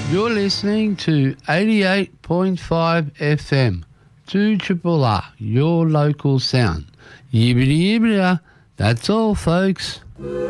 You're listening to 88.5 FM, 2RRR, your local sound. Yibbity yibbity, that's all, folks.